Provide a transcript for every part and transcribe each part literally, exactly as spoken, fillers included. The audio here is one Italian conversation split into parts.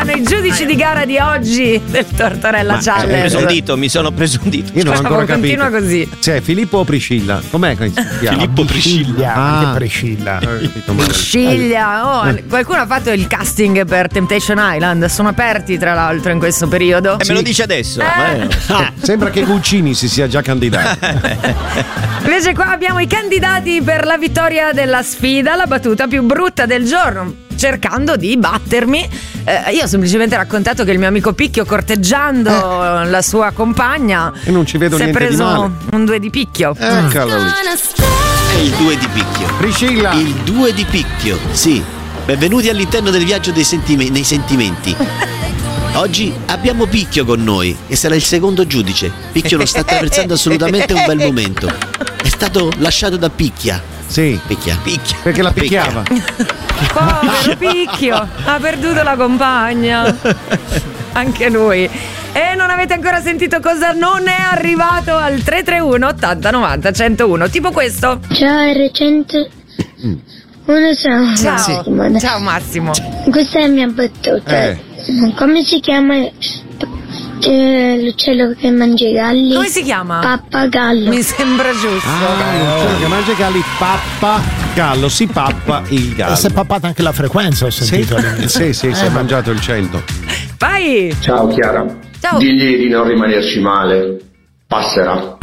I giudici di gara di oggi del Tortorella Ma Challenge. mi preso un dito, mi sono preso un dito. Io non ho ancora capito. Continua così. Cioè, Filippo o Priscilla? Com'è che si chiama? Filippo Priscilla. Ah. Anche Priscilla. Priscilla. Oh, qualcuno ha fatto il casting per Temptation Island. Sono aperti, tra l'altro, in questo periodo. E me lo dice adesso. Eh. Ah. Sembra che Guccini si sia già candidato. Invece qua abbiamo i candidati per la vittoria della sfida, la battuta più brutta del giorno, cercando di battermi. Eh, io ho semplicemente raccontato che il mio amico Picchio, corteggiando eh. la sua compagna, e non ci vedo si è niente di preso male. un due di picchio. Eccola lì. È il due di picchio. Priscilla. Il due di picchio, sì. Benvenuti all'interno del viaggio dei sentime- nei sentimenti. Oggi abbiamo Picchio con noi e sarà il secondo giudice. Picchio non sta attraversando assolutamente un bel momento. È stato lasciato da Picchia. Sì. Picchia. Picchia. Perché la picchiava. Povero Picchio, ha perduto la compagna. Anche lui. E non avete ancora sentito cosa non è arrivato al tre tre uno ottanta novanta centouno. Tipo questo. Ciao R cento. Buonasera. Ciao. Massimo. Ciao Massimo. Questa è la mia battuta. Eh. Come si chiama eh, l'uccello che mangia i galli? Come si chiama? Pappagallo. Mi sembra giusto. Ah, l'uccello che mangia i galli, pappa gallo, si pappa il gallo. E si è pappata anche la frequenza, ho Sì, sentito all'inizio. sì, sì, si è Eh, mangiato il cento. Vai. Ciao Chiara. Ciao. Digli di non rimanerci male. Passerà.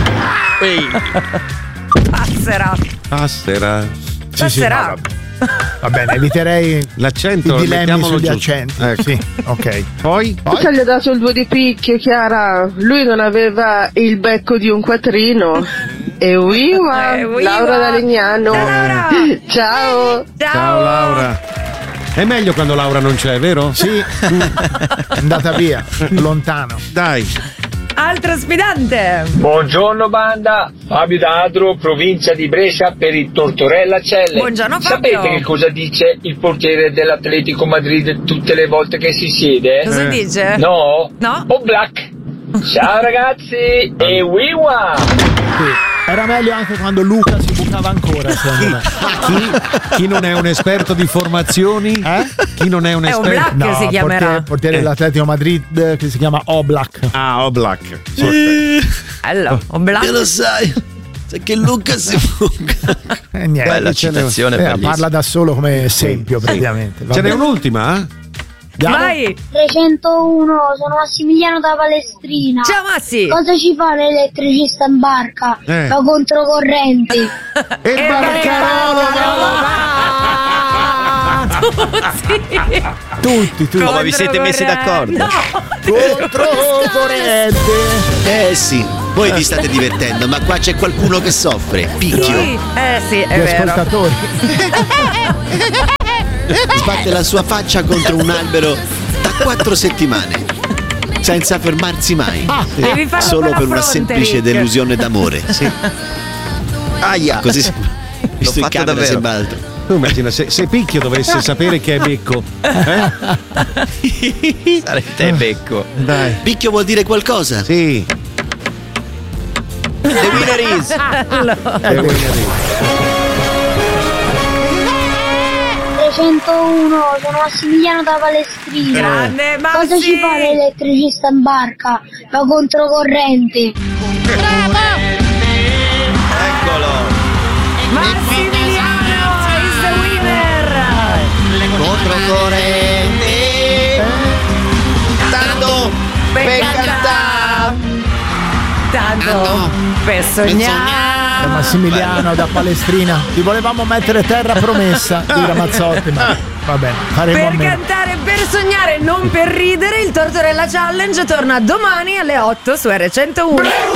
Passerà. Passerà. Sì, sì, Passerà. no, va, va bene, eviterei L'accento, i dilemmi mettiamolo sugli giusto. accenti. Ecco. Sì, ok. Poi? Cosa gli ha dato il due di picchio, Chiara? Lui non aveva il becco di un quattrino. E viva! Eh, viva! Laura da Legnano. Ciao, Laura. Ciao! Ciao. Ciao Laura. È meglio quando Laura non c'è, vero? Sì, è andata via, lontano. Dai. Altro sfidante. Buongiorno banda, Fabio D'Adro, provincia di Brescia per il Tortorella Challenge. Buongiorno, Fabio. Sapete che cosa dice il portiere dell'Atletico Madrid tutte le volte che si siede? Cosa dice? No? No? O Black. Ciao ragazzi e wiwa! Sì. Era meglio anche quando Luca si bucava ancora, secondo me. Chi, chi non è un esperto di formazioni? Eh? Chi non è un È un esperto? Black. si chiamerà. portiere, portiere Eh. dell'Atletico Madrid che si chiama Oblak. Ah, Oblak. Bello. Un Che black. lo sai? Sai che Luca si buca. E niente. Bella ce n'è- citazione, Eh, bellissima. parla da solo come esempio, praticamente. Va Ce n'è bene. un'ultima? eh? Andiamo? Vai. trecentouno, sono Massimiliano da Palestrina. Ciao Massi. Cosa ci fa l'elettricista in barca? Eh. Fa controcorrenti. E il Tutti, tutti. Oh, ma vi siete messi d'accordo? No. Controcorrente. Eh sì, voi vi state divertendo, ma qua c'è qualcuno che soffre. Picchio. Sì. Eh sì, è Gli vero. ascoltatori. Sbatte la sua faccia contro un albero da quattro settimane. Senza fermarsi mai. Devi farlo Solo con la per una fronte, semplice Rick. delusione d'amore. Sì. Aia. Così sembra. Visto in fatto camera davvero. sembra altro. Tu immagina se, se Picchio dovesse sapere che è becco. Eh? Sarete becco. Dai. Picchio vuol dire qualcosa? Sì. The winner is. Eh, vuoi dire? trecentouno, sono Massimiliano da Palestrina. Grande Massi. Cosa ci fa l'elettricista in barca? Fa controcorrenti. Eccolo. Massimiliano is the winner. Controcorrente. Tanto per cantare. Tanto per sognare. Massimiliano da Palestrina. Ti volevamo mettere terra promessa di Ramazzotti, ma va bene, faremo a Per meno. cantare, per sognare, non per ridere, il Tortorella Challenge torna domani alle otto su R centouno.